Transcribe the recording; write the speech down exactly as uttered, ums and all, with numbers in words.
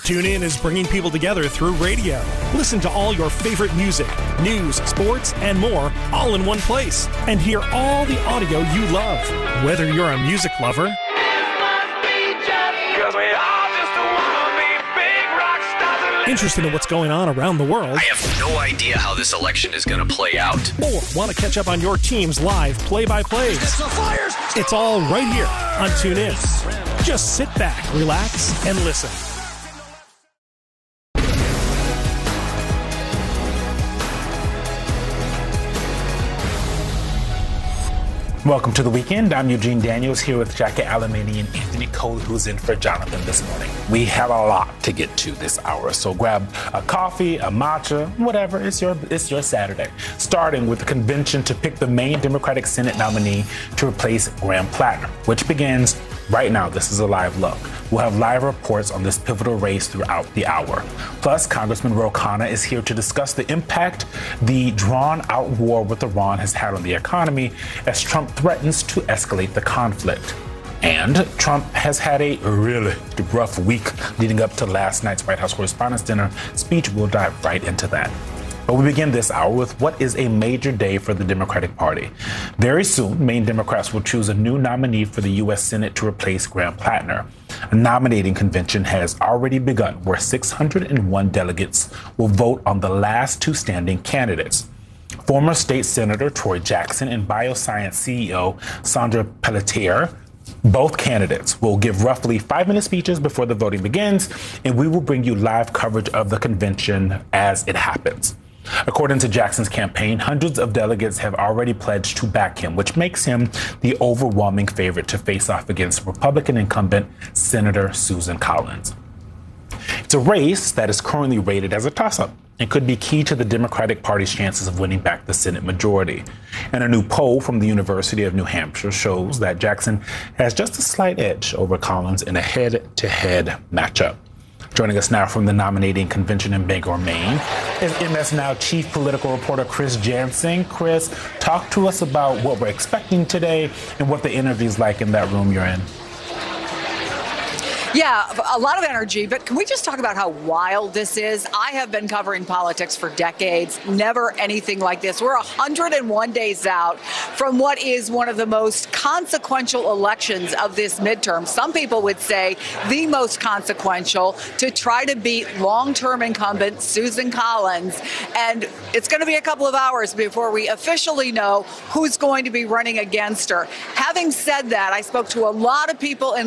TuneIn is bringing people together through radio. Listen to all your favorite music, news, sports, and more all in one place. And hear all the audio you love. Whether you're a music lover, interested in what's going on around the world, I have no idea how this election is going to play out, or want to catch up on your team's live play-by-plays, it's all right here on TuneIn. Just sit back, relax, and listen. Welcome to the weekend. I'm Eugene Daniels here with Jackie Alamany and Anthony Cole, who's in for Jonathan this morning. We have a lot to get to this hour, so grab a coffee, a matcha, whatever. It's your it's your Saturday. Starting with the convention to pick the main Democratic Senate nominee to replace Graham Plattner, which begins right now. This is a live look. We'll have live reports on this pivotal race throughout the hour. Plus, Congressman Ro Khanna is here to discuss the impact the drawn-out war with Iran has had on the economy as Trump threatens to escalate the conflict. And Trump has had a really rough week leading up to last night's White House Correspondents' Dinner speech. We'll dive right into that. But we begin this hour with what is a major day for the Democratic Party. Very soon, Maine Democrats will choose a new nominee for the U S Senate to replace Graham Plattner. A nominating convention has already begun, where six hundred one delegates will vote on the last two standing candidates. Former State Senator Troy Jackson and Bioscience C E O Sandra Pelletier, both candidates will give roughly five-minute speeches before the voting begins, and we will bring you live coverage of the convention as it happens. According to Jackson's campaign, hundreds of delegates have already pledged to back him, which makes him the overwhelming favorite to face off against Republican incumbent Senator Susan Collins. It's a race that is currently rated as a toss-up and could be key to the Democratic Party's chances of winning back the Senate majority. And a new poll from the University of New Hampshire shows that Jackson has just a slight edge over Collins in a head-to-head matchup. Joining us now from the nominating convention in Bangor, Maine, is M S Now chief political reporter Chris Jansen. Chris, talk to us about what we're expecting today and what the energy is like in that room you're in. Yeah, a lot of energy, but can we just talk about how wild this is? I have been covering politics for decades, never anything like this. We're one hundred one days out from what is one of the most consequential elections of this midterm. Some people would say the most consequential, to try to beat long-term incumbent Susan Collins. And it's going to be a couple of hours before we officially know who's going to be running against her. Having said that, I spoke to a lot of people in